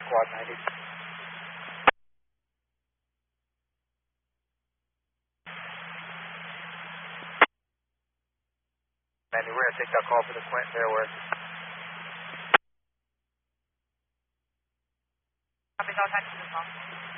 Squad 90. Mandy, we're going to take that call for the Quint there where. Copy, I'll attach to the call.